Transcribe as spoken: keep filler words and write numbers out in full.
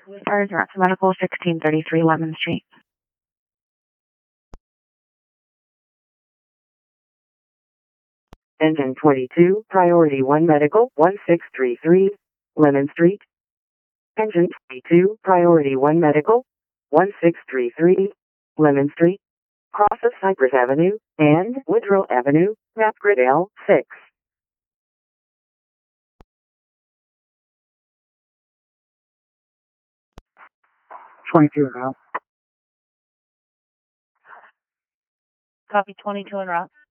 Stars Rats Medical, sixteen thirty-three Lemon Street. Engine twenty-two, Priority one Medical, one six three three, Lemon Street. Engine twenty-two, Priority one Medical, one six three three, Lemon Street. Cross of Cypress Avenue and Woodrow Avenue, Rapgrid L six. twenty-two and out. Copy twenty-two en route.